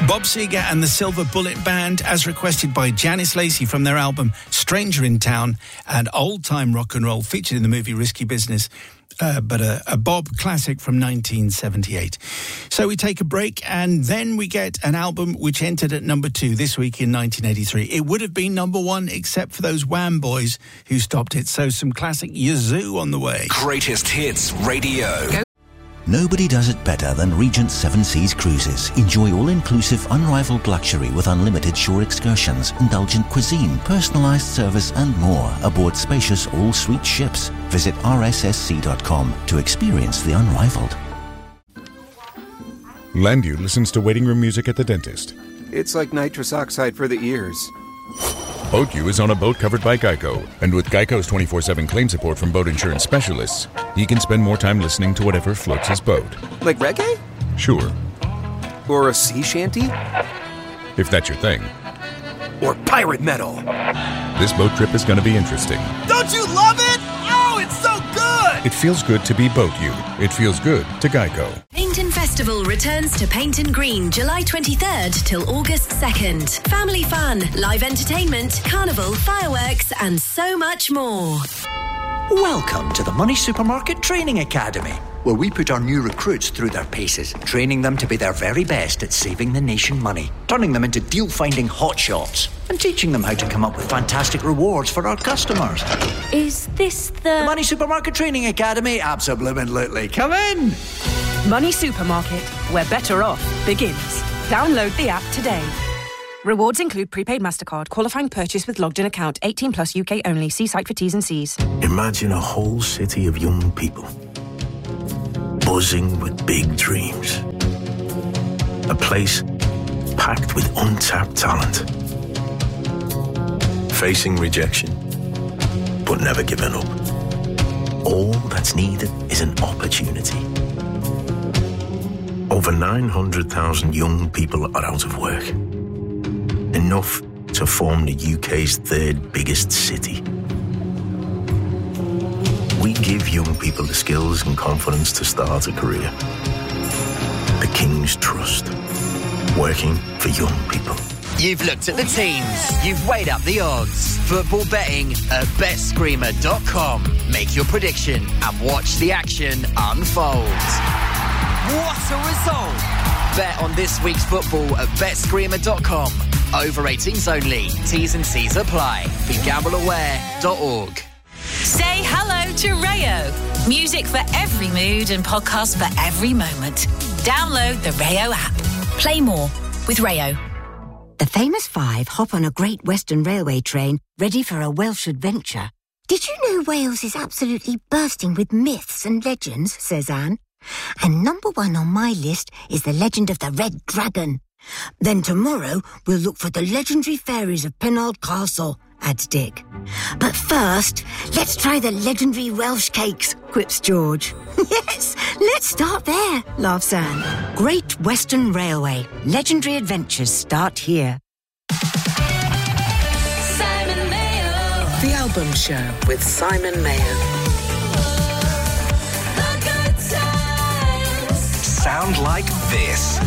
Bob Seger and the Silver Bullet Band, as requested by Janice Lacey from their album Stranger in Town, and old-time rock and roll featured in the movie Risky Business, but a Bob classic from 1978. So we take a break, and then we get an album which entered at number 2 this week in 1983. It would have been number 1 except for those Wham boys who stopped it. So some classic Yazoo on the way. Greatest Hits Radio. Go. Nobody does it better than Regent Seven Seas Cruises. Enjoy all-inclusive, unrivaled luxury with unlimited shore excursions, indulgent cuisine, personalised service and more aboard spacious all-suite ships. Visit rssc.com to experience the unrivaled. Landu listens to waiting room music at the dentist. It's like nitrous oxide for the ears. BoatU is on a boat covered by Geico, and with Geico's 24/7 claim support from boat insurance specialists, he can spend more time listening to whatever floats his boat. Like reggae? Sure. Or a sea shanty? If that's your thing. Or pirate metal? This boat trip is going to be interesting. Don't you love it? Oh, it's so good! It feels good to be BoatU. It feels good to Geico. Painton Festival returns to Painton Green July 23rd till August 2nd. Family fun, live entertainment, carnival, fireworks and so much more. Welcome to the Money Supermarket Training Academy, where we put our new recruits through their paces, training them to be their very best at saving the nation money, turning them into deal-finding hotshots, and teaching them how to come up with fantastic rewards for our customers. Is this the Money Supermarket Training Academy? Absolutely. Come in! Money Supermarket, where better off begins. Download the app today. Rewards include prepaid MasterCard, qualifying purchase with logged-in account, 18 plus UK only. See site for T's and C's. Imagine a whole city of young people, buzzing with big dreams. A place packed with untapped talent. Facing rejection, but never giving up. All that's needed is an opportunity. Over 900,000 young people are out of work. Enough to form the UK's third biggest city. We give young people the skills and confidence to start a career. The King's Trust. Working for young people. You've looked at the teams. You've weighed up the odds. Football betting at BetScreamer.com. Make your prediction and watch the action unfold. What a result! Bet on this week's football at BetScreamer.com. Over 18s only. T's and C's apply. BeGambleAware.org. Say hello to Rayo. Music for every mood and podcasts for every moment. Download the Rayo app. Play more with Rayo. The famous five hop on a Great Western Railway train ready for a Welsh adventure. Did you know Wales is absolutely bursting with myths and legends, says Anne. And number 1 on my list is the legend of the Red Dragon. Then tomorrow we'll look for the legendary fairies of Penarth Castle, adds Dick. But first, let's try the legendary Welsh cakes, quips George. Yes, let's start there, laughs Anne. Great Western Railway. Legendary adventures start here. Simon Mayo. The Album Show with Simon Mayo. Sound like this.